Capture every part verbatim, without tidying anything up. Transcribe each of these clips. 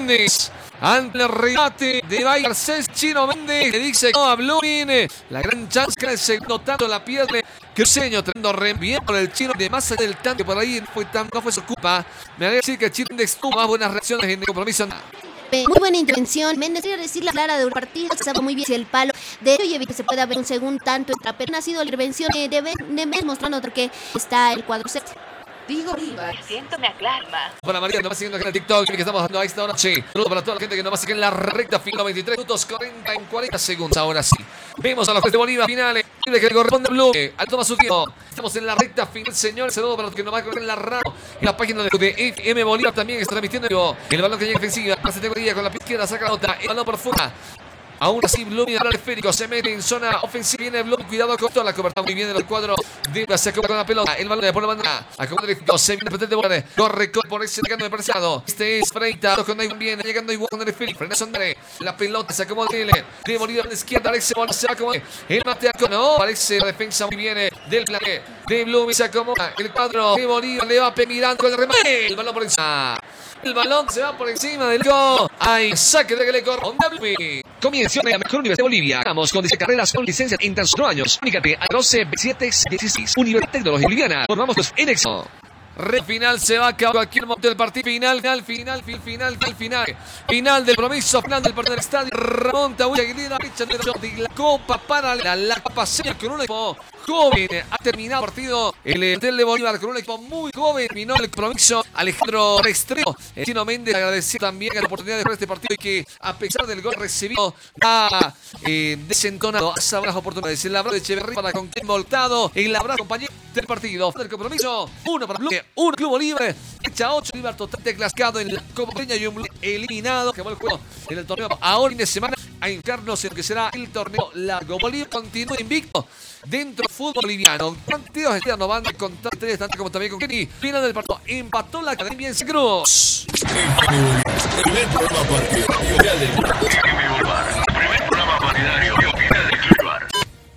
Méndez. Ante el remate de Garcés, Chino Méndez le dice no a Blooming. La gran chance que el segundo tanto la pierde Cruceño, tremendo reenvío por el Chino de más allá del tanque por ahí. Fue tan, no fue su culpa. Me voy a decir que el Chino Méndez tuvo más buenas reacciones en el compromiso. Muy buena intervención. Méndez, quiero decir la clara de un partido, sabe muy bien si el palo de ello y evita que se pueda ver un segundo tanto. Pero ha sido la intervención de Méndez mostrando que está el cuadro set. Digo viva. Siento me aclarma. Para María, nos va siguiendo en el TikTok que estamos dando a esta noche. Saludos para toda la gente que nos va a seguir en la recta final. veintitrés minutos cuarenta en cuarenta segundos. Ahora sí. Vemos a los tres de Bolívar finales. Que le corresponde a Blue. Al toma su tiempo. Estamos en la recta final, señores. Saludos para los que nos van a correr en la radio. En la página de, de F M Bolívar también está transmitiendo el balón que llega ofensiva. Pase de categoría con la izquierda. Saca la nota. El balón por fuera. Aún así, Blooming al esférico, se mete en zona ofensiva, viene Blooming, cuidado con toda la cobertura muy bien del cuadro de se acomoda con la pelota, el balón de por la banda, acomoda el se viene potente de corre por ese llegando de preciado, este es Freita, con ahí viene, llegando igual con el esférico, frena Sondre, la pelota se acomoda de de Bolívar a la izquierda, Alex Bola se acomoda, el mate no, parece la defensa muy bien del planeta de Blooming, se acomoda, el cuadro de Bolívar le va mirando con el remate, el balón por encima. El balón se va por encima del gol. Hay saque de que le corresponde a Blooming. Comienza la mejor universidad de Bolivia. Vamos con diez carreras con licencia en tan solo años. Comunícate a doce veintisiete dieciséis. Universidad Tecnológica Boliviana. Formamos los en Exo. Red final se va a acabar cualquier momento del partido. Final, final, final, final, final, final, final. Final del promiso, final del partido del estadio. Remonta, William Aguilera, de la Copa para la, la Copa Señor con un equipo joven. Ha terminado el partido el hotel de Bolívar con un equipo muy joven. Terminó el compromiso. Alejandro Restrepo, el Chino Méndez, agradecer también la oportunidad de jugar este partido y que a pesar del gol recibido ha eh, desentonado a esas buenas oportunidades. El abrazo de Echeverría para con quien voltado. El abrazo compañero del partido. Del compromiso. Uno para Blue. Un Club Bolívar, fecha ocho, Bolívar totalmente clascado en la Copa Peña y un Blue eliminado. Que va el juego en el torneo ahora fin de semana a encarnos en lo que será el torneo largo. Bolívar continúa invicto dentro del fútbol boliviano. Partidos externos van a contar tres, tanto como también con Kenny. Final del partido, empató la Academia en Cruz. Primer programa partidario del Primer programa partidario oficial del Club Bolívar.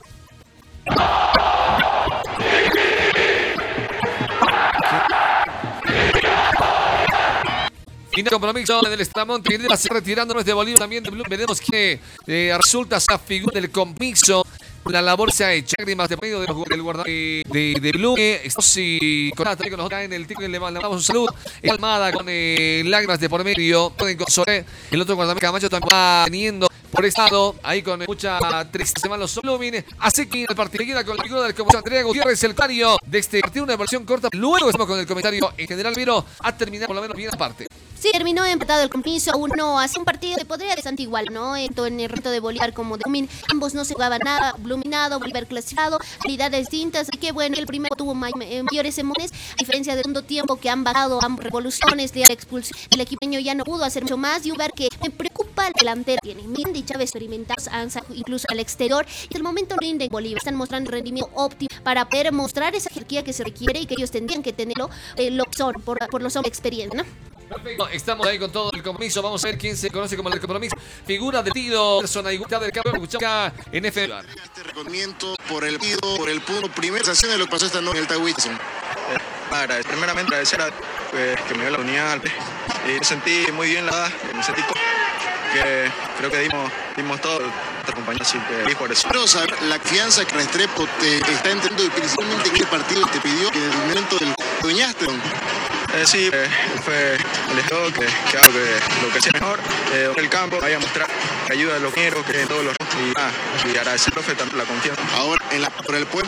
Final compromiso del Estamonte, que se retirándonos de Bolívar también de Blue. Veremos que eh, resulta esa figura del compromiso. La labor se ha hecho. Lágrimas de medio del guardador de, de, de Blue. Esto sí, con nada, con los en el tico le mandamos un saludo. Almada con eh, lágrimas de por medio. Pueden consolar. El otro guardameta Camacho también va teniendo por estado. Ahí con mucha tristeza los Blooming. Así que el partido queda con la figura del compromiso. Andrea Gutiérrez, el comentario de este partido. Una versión corta. Luego estamos con el comentario en general. Pero ha terminado por lo menos bien aparte. Sí, terminó empatado el compromiso uno hace un partido que podría ser bastante igual, ¿no? Tanto en el reto de Bolívar como de Blooming, ambos no se jugaban nada, Bluminado, Bolívar clasificado, habilidades distintas, así que bueno, el primero tuvo may mayores emociones, a diferencia del segundo tiempo que han bajado ambas revoluciones de la expulsión, el equipeño ya no pudo hacer mucho más y un ver que me preocupa el delantero, tiene Mindy y Chávez experimentados, incluso al exterior, y el momento rinde en Bolívar, están mostrando rendimiento óptimo para poder mostrar esa jerarquía que se requiere y que ellos tendrían que tenerlo, eh, lo que son, por, por los hombres de experiencia, ¿no? Perfecto, estamos ahí con todo el compromiso. Vamos a ver quién se conoce como el compromiso. Figura de Tido, persona igualdad del campeón. Escuchamos en F M. Este reconocimiento por el Tido, por el punto, primera sensación de lo que pasó esta noche en el Tahuizo. Eh, primeramente agradecer a pues, que me dio la oportunidad. Y me sentí muy bien, la verdad. Me sentí que creo que dimos, dimos todo esta compañía, así que por eso. Quiero saber la confianza que Restrepo te está entendiendo y principalmente en qué partido te pidió que en el momento del soñaste. Eh, sí, eh, fue el estado que, que hago que lo que sea mejor. Eh, el campo, vaya a mostrar que ayuda a los compañeros, que todos los. Y, ah, y agradecer al profe tanto la confianza. Ahora, en la, por el buen